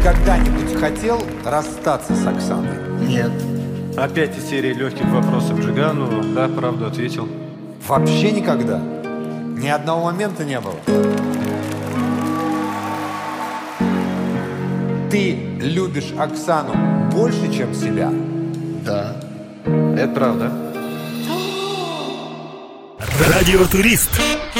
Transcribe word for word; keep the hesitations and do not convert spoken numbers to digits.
когда-нибудь хотел расстаться с Оксаной? Нет. Опять из серии легких вопросов Джигану. Да, правду ответил. Вообще никогда? Ни одного момента не было? Ты любишь Оксану больше, чем себя? Да. Это правда. Радиотурист.